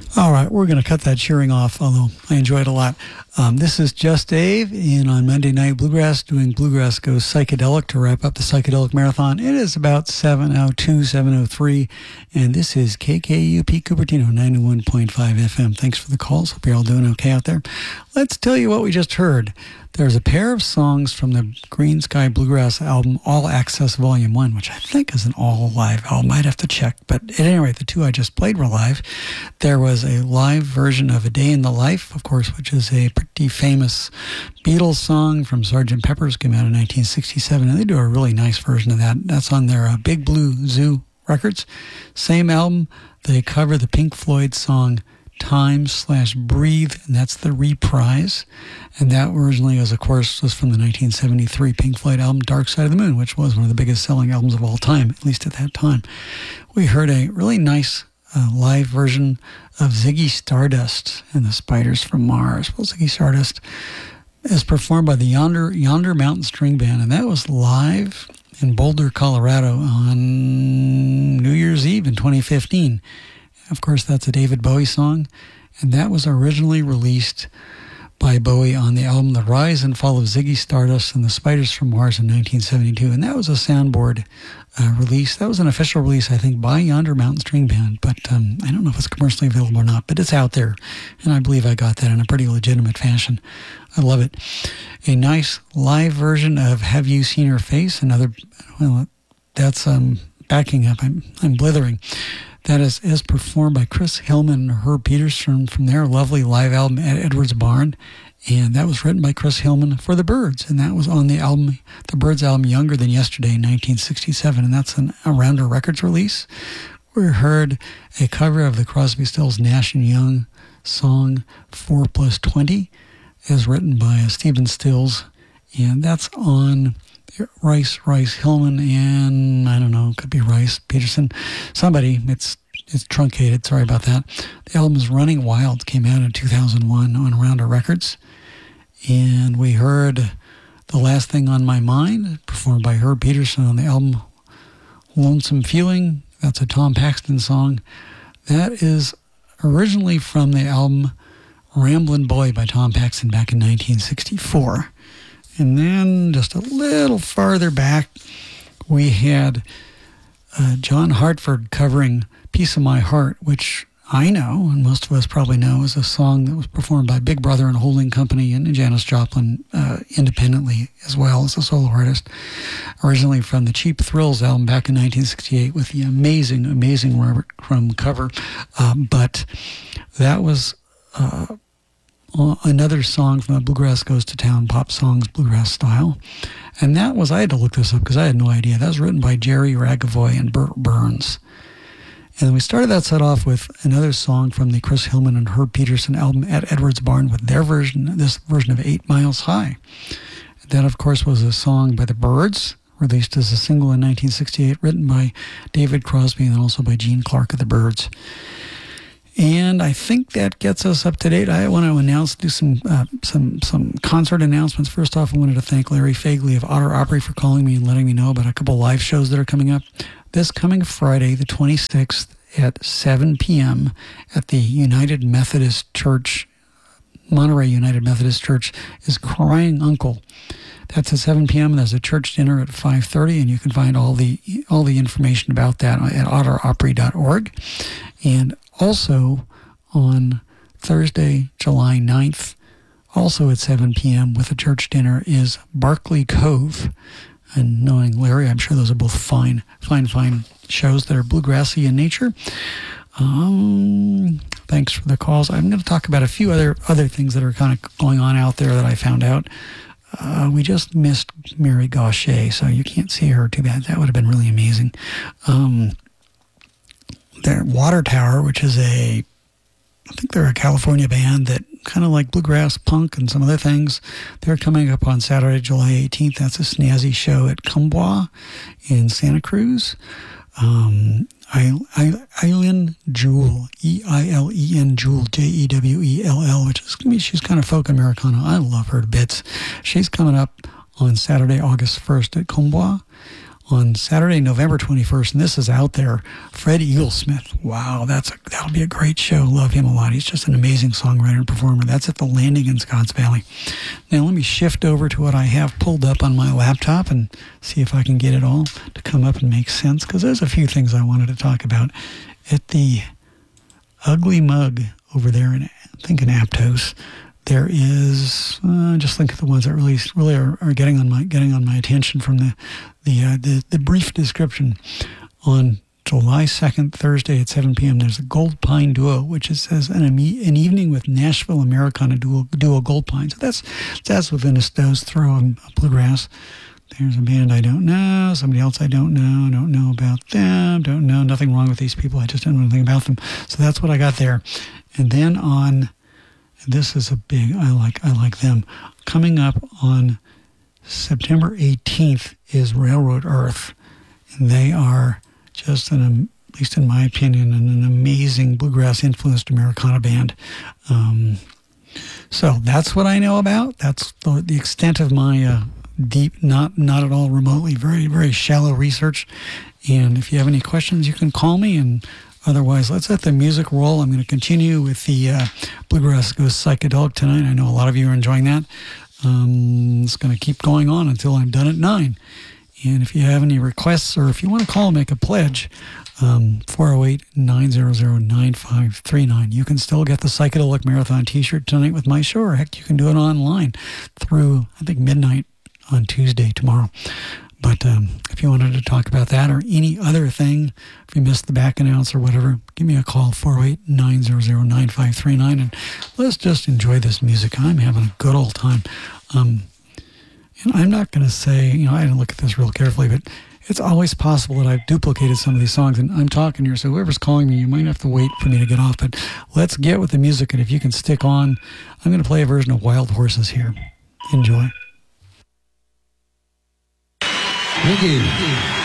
All right, we're going to cut that cheering off, although I enjoy it a lot. This is Just Dave, and on Monday Night Bluegrass, doing Bluegrass Goes Psychedelic to wrap up the Psychedelic Marathon. It is about 7:02, 7:03, and this is KKUP Cupertino, 91.5 FM. Thanks for the calls. Hope you're all doing okay out there. Let's tell you what we just heard. There's a pair of songs from the Green Sky Bluegrass album, All Access Volume 1, which I think is an all-live album. I'd have to check, but at any rate, the two I just played were live. There was a live version of A Day in the Life, of course, which is a pretty famous Beatles song from Sgt. Pepper's, came out in 1967, and they do a really nice version of that. That's on their Big Blue Zoo records. Same album, they cover the Pink Floyd song Time/Breathe, and that's the reprise. And that originally was, of course, was from the 1973 Pink Floyd album Dark Side of the Moon, which was one of the biggest selling albums of all time, at least at that time. We heard a really nice live version of Ziggy Stardust and the Spiders from Mars. Well, Ziggy Stardust is performed by the Yonder Mountain String Band, and that was live in Boulder, Colorado on New Year's Eve in 2015. Of course, that's a David Bowie song, and that was originally released by Bowie on the album The Rise and Fall of Ziggy Stardust and the Spiders from Mars in 1972, and that was a soundboard release. That was an official release, I think, by Yonder Mountain String Band, but I don't know if it's commercially available or not, but it's out there, and I believe I got that in a pretty legitimate fashion. I love it. A nice live version of Have You Seen Her Face? Another, well, that's backing up. I'm blithering. That is as performed by Chris Hillman and Herb Peterson from their lovely live album at Edwards Barn. And that was written by Chris Hillman for the Byrds. And that was on the album, the Byrds album Younger Than Yesterday in 1967. And that's a Rounder Records release. We heard a cover of the Crosby, Stills, Nash & Young song 4+20 as written by Stephen Stills. And that's on Rice, Hillman, and I don't know, could be Rice, Peterson, somebody. It's truncated, sorry about that. The album is Running Wild, came out in 2001 on Rounder Records. And we heard The Last Thing on My Mind, performed by Herb Peterson on the album Lonesome Feeling. That's a Tom Paxton song. That is originally from the album Ramblin' Boy by Tom Paxton back in 1964. And then just a little farther back, we had John Hartford covering Piece of My Heart, which I know, and most of us probably know, is a song that was performed by Big Brother and Holding Company and Janis Joplin independently as well as a solo artist. Originally from the Cheap Thrills album back in 1968 with the amazing Robert Crumb cover. But that was another song from the Bluegrass Goes to Town Pop Songs Bluegrass style. And that was, I had to look this up because I had no idea. That was written by Jerry Ragavoy and Burt Burns. And we started that set off with another song from the Chris Hillman and Herb Peterson album at Edwards Barn with their version, this version of 8 Miles High. That, of course, was a song by the Byrds, released as a single in 1968, written by David Crosby and also by Gene Clark of the Byrds. And I think that gets us up to date. I want to do some concert announcements. First off, I wanted to thank Larry Fagley of Otter Opry for calling me and letting me know about a couple live shows that are coming up. This coming Friday, the 26th at 7 p.m. at the United Methodist Church, Monterey United Methodist Church, is Crying Uncle. That's at 7 p.m. There's a church dinner at 5:30, and you can find all the information about that at otteropry.org. And also on Thursday, July 9th, also at 7 p.m. with a church dinner, is Barkley Cove. And knowing Larry, I'm sure those are both fine shows that are bluegrassy in nature. Thanks for the calls. I'm going to talk about a few other things that are kind of going on out there that I found out. We just missed Mary Gauthier, so you can't see her too bad. That would have been really amazing. Their Water Tower, which is I think they're a California band that kind of like bluegrass, punk, and some other things. They're coming up on Saturday, July 18th. That's a snazzy show at Kumwa in Santa Cruz. Eileen Jewell, Eileen Jewell, Jewell, which is, she's kind of folk Americana. I love her to bits. She's coming up on Saturday, August 1st at Kumwa. on Saturday, November 21st, and this is out there. Fred Eaglesmith. Wow, that'll be a great show. Love him a lot. He's just an amazing songwriter and performer. That's at the Landing in Scotts Valley. Now let me shift over to what I have pulled up on my laptop and see if I can get it all to come up and make sense, because there's a few things I wanted to talk about at the Ugly Mug over there in, I think, in Aptos. There is just think of the ones that really are getting on my attention from the brief description. On July 2nd, Thursday at 7 p.m. there's a Gold Pine Duo, which it says an evening with Nashville Americana duo Gold Pine. So that's within a stone's throw of bluegrass. There's a band I don't know, somebody else I don't know about them, don't know, nothing wrong with these people, I just don't know anything about them. So that's what I got there. And then on, this is a big, I like them. Coming up on September 18th is Railroad Earth. And they are just at least in my opinion, an amazing bluegrass-influenced Americana band. So that's what I know about. That's the extent of my deep, not at all remotely, very, very shallow research. And if you have any questions, you can call me. And otherwise, let's let the music roll. I'm going to continue with the Bluegrass Goes Psychedelic tonight. I know a lot of you are enjoying that. It's going to keep going on until I'm done at 9. And if you have any requests or if you want to call and make a pledge, 408-900-9539. You can still get the Psychedelic Marathon t-shirt tonight with my show, or heck, you can do it online through, I think, midnight on Tuesday tomorrow. But if you wanted to talk about that or any other thing, if you missed the back announce or whatever, give me a call, 408-900-9539, and let's just enjoy this music. I'm having a good old time. And I'm not going to say, I didn't look at this real carefully, but it's always possible that I've duplicated some of these songs, and I'm talking here, so whoever's calling me, you might have to wait for me to get off, but let's get with the music, and if you can stick on, I'm going to play a version of Wild Horses here. Enjoy. Thank you.